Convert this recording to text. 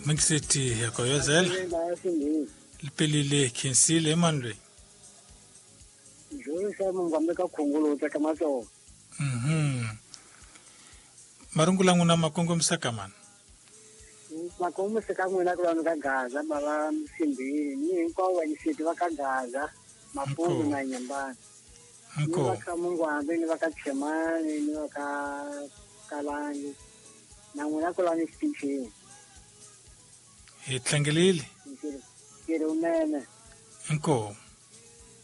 Mixiti ya koyozel lipelile kinsile manwe. Jo sa mungwambe ka khongolo tsa kamaso. Marungula nguna makongo msakaman. Makongo se ka ngwena ka ka Gaza baba msimbi ni kwa wa isiti va ka Gaza mapungu na nyambani. Nko va ka mungwambe ni va ka Chemani ni va ka Kalani na ngwena ko la ni stichi. Itlangelile Kero nene. Nko